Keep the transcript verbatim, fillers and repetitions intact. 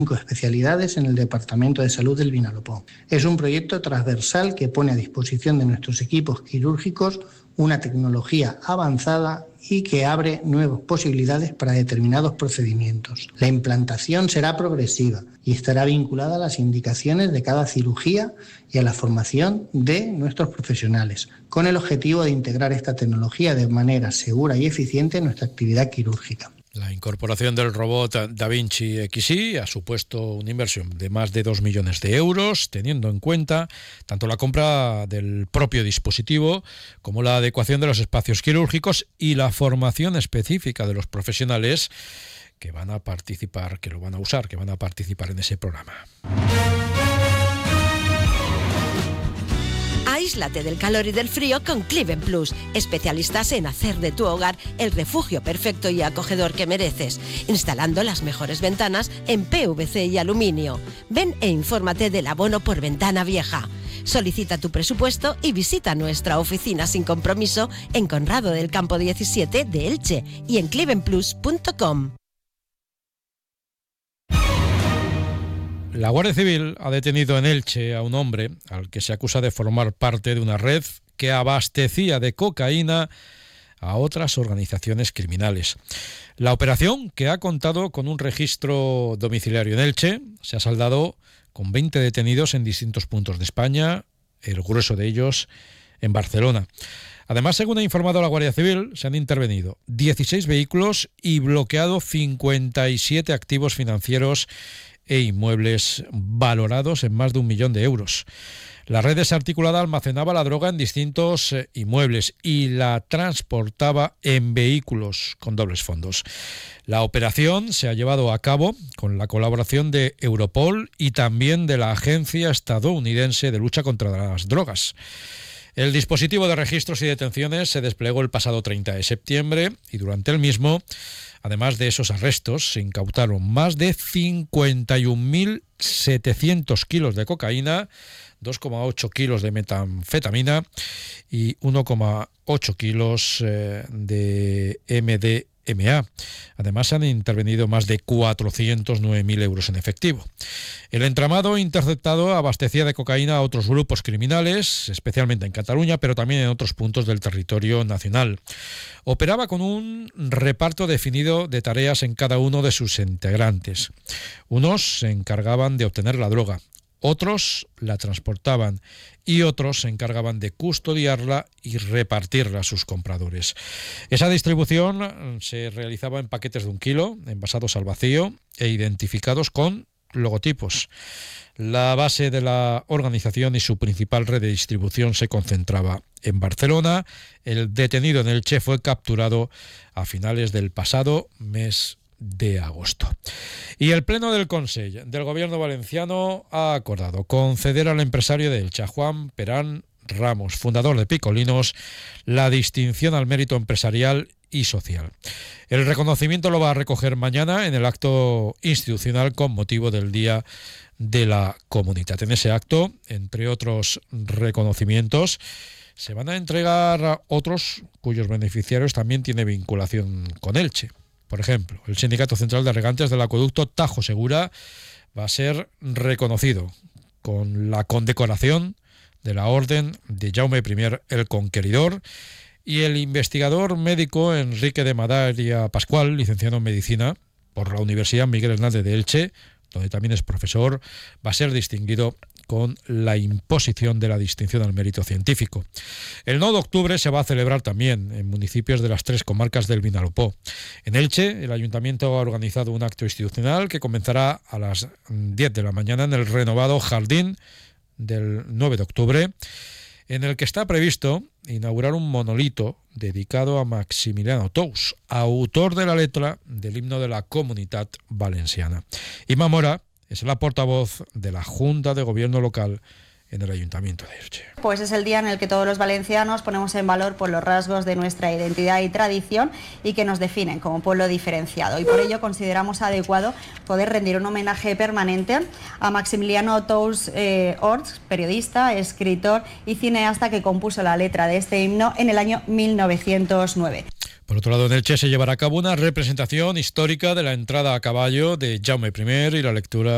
especialidades en el Departamento de Salud del Vinalopó. Es un proyecto transversal que pone a disposición de nuestros equipos quirúrgicos una tecnología avanzada y que abre nuevas posibilidades para determinados procedimientos. La implantación será progresiva y estará vinculada a las indicaciones de cada cirugía y a la formación de nuestros profesionales, con el objetivo de integrar esta tecnología de manera segura y eficiente en nuestra actividad quirúrgica. La incorporación del robot Da Vinci X I ha supuesto una inversión de más de dos millones de euros, teniendo en cuenta tanto la compra del propio dispositivo como la adecuación de los espacios quirúrgicos y la formación específica de los profesionales que van a participar, que lo van a usar, que van a participar en ese programa. Aíslate del calor y del frío con Cliven Plus, especialistas en hacer de tu hogar el refugio perfecto y acogedor que mereces, instalando las mejores ventanas en P V C y aluminio. Ven e infórmate del abono por ventana vieja. Solicita tu presupuesto y visita nuestra oficina sin compromiso en Conrado del Campo diecisiete de Elche y en cliven plus punto com. La Guardia Civil ha detenido en Elche a un hombre al que se acusa de formar parte de una red que abastecía de cocaína a otras organizaciones criminales. La operación, que ha contado con un registro domiciliario en Elche, se ha saldado con veinte detenidos en distintos puntos de España, el grueso de ellos en Barcelona. Además, según ha informado la Guardia Civil, se han intervenido dieciséis vehículos y bloqueado cincuenta y siete activos financieros e inmuebles valorados en más de un millón de euros. La red desarticulada almacenaba la droga en distintos eh, inmuebles y la transportaba en vehículos con dobles fondos. La operación se ha llevado a cabo con la colaboración de Europol y también de la Agencia Estadounidense de Lucha contra las Drogas. El dispositivo de registros y detenciones se desplegó el pasado treinta de septiembre y durante el mismo, además de esos arrestos, se incautaron más de cincuenta y un mil setecientos kilos de cocaína, dos coma ocho kilos de metanfetamina y uno coma ocho kilos eh, de M D M A. Además, han intervenido más de cuatrocientos nueve mil euros en efectivo. El entramado interceptado abastecía de cocaína a otros grupos criminales, especialmente en Cataluña, pero también en otros puntos del territorio nacional. Operaba con un reparto definido de tareas en cada uno de sus integrantes. Unos se encargaban de obtener la droga, otros la transportaban y otros se encargaban de custodiarla y repartirla a sus compradores. Esa distribución se realizaba en paquetes de un kilo, envasados al vacío e identificados con logotipos. La base de la organización y su principal red de distribución se concentraba en Barcelona. El detenido en Elche fue capturado a finales del pasado mes de agosto. Y el Pleno del Consell del Gobierno valenciano ha acordado conceder al empresario de Elche, Juan Perán Ramos, fundador de Picolinos, la distinción al mérito empresarial y social. El reconocimiento lo va a recoger mañana en el acto institucional con motivo del Día de la Comunidad. En ese acto, entre otros reconocimientos, se van a entregar otros cuyos beneficiarios también tienen vinculación con Elche. Por ejemplo, el Sindicato Central de Regantes del Acueducto Tajo Segura va a ser reconocido con la condecoración de la Orden de Jaume primer el Conqueridor, y el investigador médico Enrique de Madaria Pascual, licenciado en Medicina por la Universidad Miguel Hernández de Elche, donde también es profesor, va a ser distinguido con la imposición de la distinción al mérito científico. El nueve de octubre se va a celebrar también en municipios de las tres comarcas del Vinalopó. En Elche, el Ayuntamiento ha organizado un acto institucional que comenzará a las diez de la mañana en el renovado Jardín del nueve de octubre, en el que está previsto inaugurar un monolito dedicado a Maximiliano Tous, autor de la letra del himno de la Comunitat Valenciana. Ima Mora es la portavoz de la Junta de Gobierno local en el Ayuntamiento de Elche. Pues es el día en el que todos los valencianos ponemos en valor por los rasgos de nuestra identidad y tradición y que nos definen como pueblo diferenciado. Y por ello consideramos adecuado poder rendir un homenaje permanente a Maximiliano Tous eh, Orts, periodista, escritor y cineasta que compuso la letra de este himno en el año mil novecientos nueve. Por otro lado, en Elche se llevará a cabo una representación histórica de la entrada a caballo de Jaume primer y la lectura